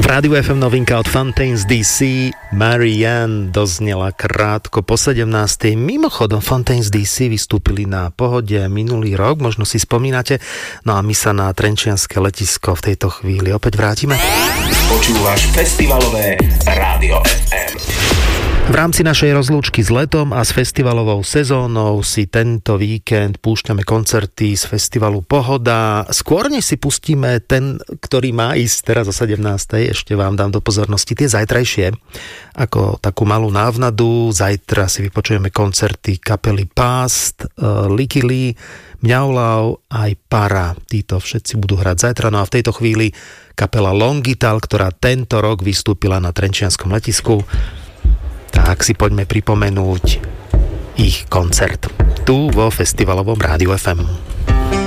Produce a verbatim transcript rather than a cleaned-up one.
V Rádiu ef em novinka od Fontaines dé cé, Marianne doznela krátko po sedemnástej. Mimochodom, Fontaines dé cé vystúpili na Pohode minulý rok, možno si spomínate, no a my sa na trenčianske letisko v tejto chvíli opäť vrátime. Počúvaš festivalové Rádio ef em. V rámci našej rozlúčky s letom a s festivalovou sezónou si tento víkend púšťame koncerty z festivalu Pohoda. Skôr než si pustíme ten, ktorý má ísť teraz o sedemnástej, ešte vám dám do pozornosti tie zajtrajšie. Ako takú malú návnadu, zajtra si vypočujeme koncerty kapely Past, Likili, Mňaulau aj Para. Títo všetci budú hrať zajtra. No a v tejto chvíli kapela Longital, ktorá tento rok vystúpila na trenčianskom letisku. Tak si poďme pripomenúť ich koncert tu vo festivalovom Rádiu ef em.